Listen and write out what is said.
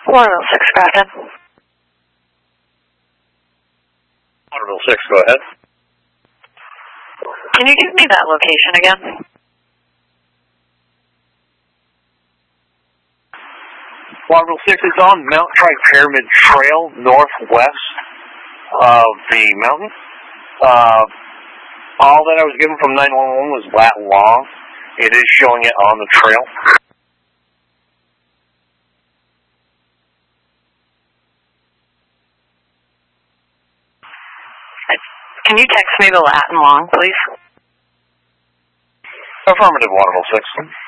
Waterville 6, go ahead. Waterville 6, go ahead. Can you give me that location again? Waterville 6 is on Mount Tri-Pyramid Trail, northwest of the mountain. All that I was given from 911 was that long. It is showing it on the trail. Can you text me the lat and long, please? Affirmative, Waterville 6.